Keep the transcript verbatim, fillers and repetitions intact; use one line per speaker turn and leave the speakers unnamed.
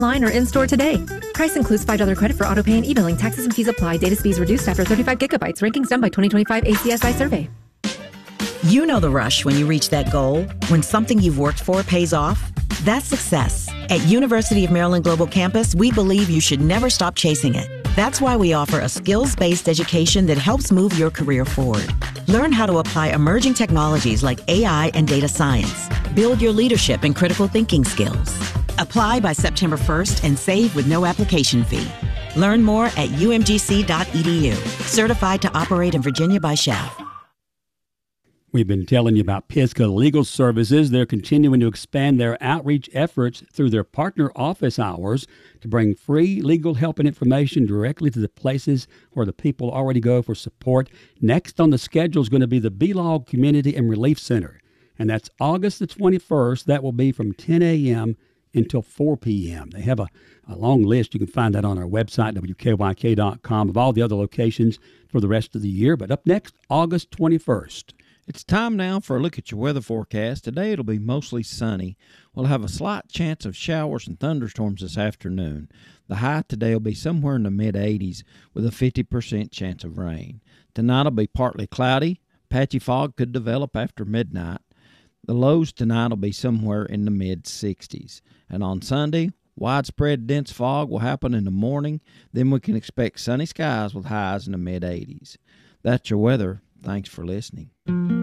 Online or in-store today. Price includes five dollars credit for auto pay and e-billing. Taxes and fees apply. Data speeds reduced after thirty-five gigabytes. Rankings done by twenty twenty-five A C S I survey.
You know the rush when you reach that goal, when something you've worked for pays off. That's success. At University of Maryland Global Campus, we believe you should never stop chasing it. That's why we offer a skills-based education that helps move your career forward. Learn how to apply emerging technologies like A I and data science. Build your leadership and critical thinking skills. Apply by September first and save with no application fee. Learn more at U M G C dot E D U. Certified to operate in Virginia by S H A V.
We've been telling you about Pisgah Legal Services. They're continuing to expand their outreach efforts through their partner office hours to bring free legal help and information directly to the places where the people already go for support. Next on the schedule is going to be the B-Log Community and Relief Center, and that's August the twenty-first. That will be from ten a.m. until four p.m. They have a, a long list. You can find that on our website, W K Y K dot com, of all the other locations for the rest of the year. But up next, August twenty-first.
It's time now for a look at your weather forecast. Today it'll be mostly sunny. We'll have a slight chance of showers and thunderstorms this afternoon. The high today will be somewhere in the mid eighties with a fifty percent chance of rain. Tonight will be partly cloudy. Patchy fog could develop after midnight. The lows tonight will be somewhere in the mid sixties. And on Sunday, widespread dense fog will happen in the morning. Then we can expect sunny skies with highs in the mid eighties. That's your weather. Thanks for listening.